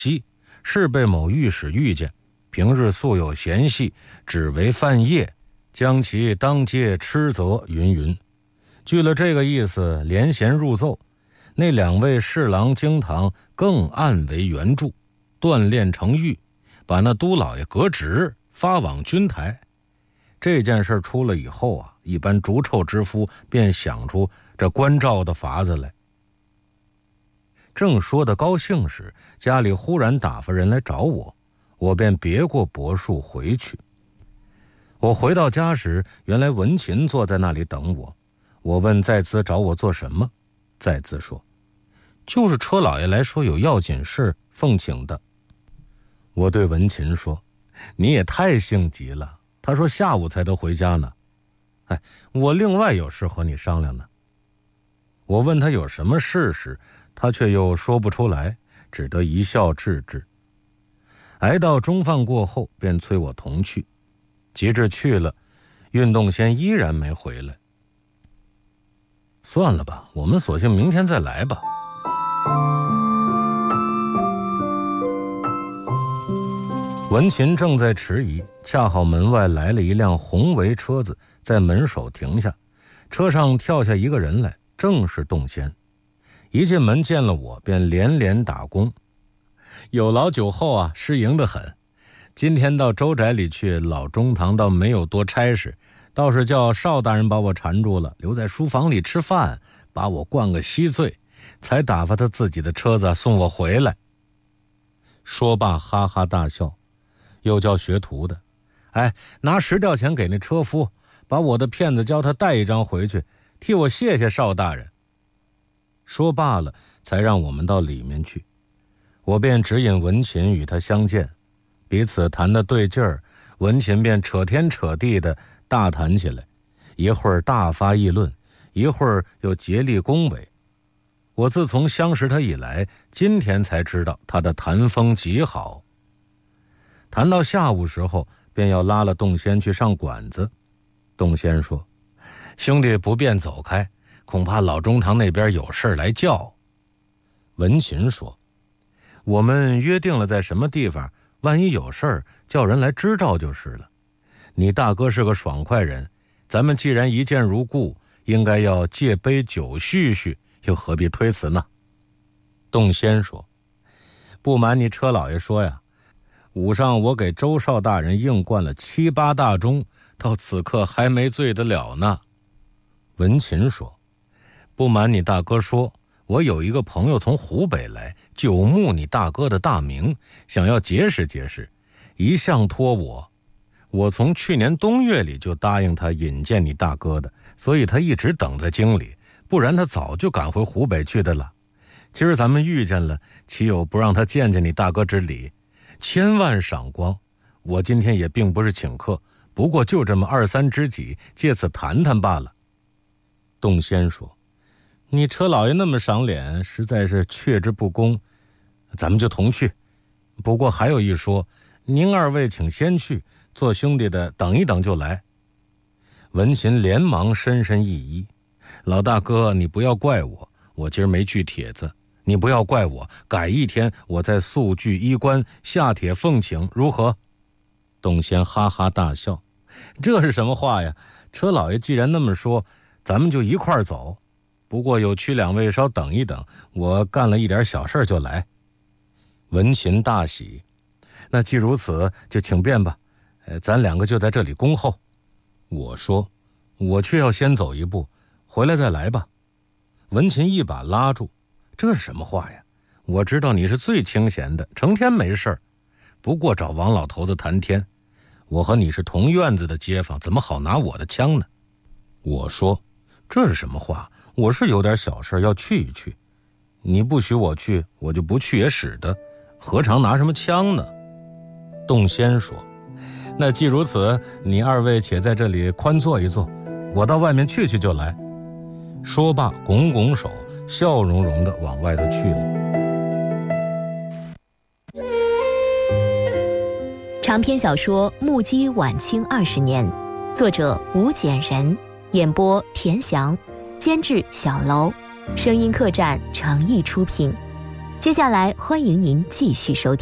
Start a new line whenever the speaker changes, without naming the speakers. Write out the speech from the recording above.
姬是被某御史遇见，平日素有嫌隙，只为犯业，将其当街斥责云云。据了这个意思，连衔入奏。那2位侍郎惊堂更暗为原著，锻炼成狱，把那都老爷革职，发往军台。这件事出了以后啊，一般逐臭之夫便想出这关照的法子来。正说得高兴时，家里忽然打发人来找我，我便别过柏树回去。我回到家时，原来文琴坐在那里等我。我问在兹找我做什么，在兹说就是车老爷来说有要紧事奉请的。我对文琴说，你也太性急了，他说下午才得回家呢。我另外有事和你商量呢。我问他有什么事时，他却又说不出来，只得一笑置之。挨到中饭过后，便催我同去。及至去了，运动先依然没回来。算了吧，我们索性明天再来吧。文琴正在迟疑，恰好门外来了一辆红围车子，在门首停下，车上跳下一个人来，正是洞仙。一进门见了我，便连连打工。有劳酒后啊，失迎得很。今天到周宅里去，老中堂倒没有多差事，倒是叫邵大人把我缠住了，留在书房里吃饭，把我灌个稀醉，才打发他自己的车子送我回来。说罢哈哈大笑，又叫学徒的，拿10吊钱给那车夫，把我的片子教他带一张回去，替我谢谢邵大人。说罢了，才让我们到里面去。我便指引文琴与他相见，彼此谈得对劲儿，文琴便扯天扯地的大谈起来，一会儿大发议论，一会儿又竭力恭维。我自从相识他以来，今天才知道他的谈风极好。谈到下午时候，便要拉了洞仙去上馆子。洞仙说，兄弟不便走开，恐怕老中堂那边有事来叫。文琴说，我们约定了在什么地方，万一有事儿，叫人来支招就是了。你大哥是个爽快人，咱们既然一见如故，应该要借杯酒叙叙，又何必推辞呢？洞仙说，不瞒你车老爷说呀，午上我给周少大人硬灌了7、8大盅，到此刻还没醉得了呢。文琴说，不瞒你大哥说，我有一个朋友从湖北来，久慕你大哥的大名，想要结识结识，一向托我从去年冬月里就答应他引荐你大哥的，所以他一直等在京里，不然他早就赶回湖北去的了。今儿咱们遇见了，岂有不让他见见你大哥之理？千万赏光。我今天也并不是请客，不过就这么2、3知己，借此谈谈罢了。洞仙说，你车老爷那么赏脸，实在是却之不恭，咱们就同去。不过还有一说，您2位请先去，做兄弟的等一等就来。文琴连忙深深一揖，老大哥，你不要怪我今儿没具帖子，你不要怪我，改一天我再速具衣冠，下帖奉请，如何？洞仙哈哈大笑，这是什么话呀？车老爷既然那么说，咱们就一块儿走。不过有屈2位稍等一等，我干了一点小事就来。文琴大喜，那既如此，就请便吧，咱2个就在这里恭候。我说，我却要先走一步，回来再来吧。文琴一把拉住，这是什么话呀？我知道你是最清闲的，成天没事儿，不过找王老头子谈天。我和你是同院子的街坊，怎么好拿我的枪呢？我说，这是什么话？我是有点小事要去一去，你不许我去，我就不去也使得，何尝拿什么枪呢？洞仙说，那既如此，你2位且在这里宽坐一坐，我到外面去就来。说罢拱拱手，笑容容的往外头去了。
长篇小说《目击晚清20年》，作者吴简人，演播田翔，监制小楼，声音客栈诚意出品。 接下来欢迎您继续收听。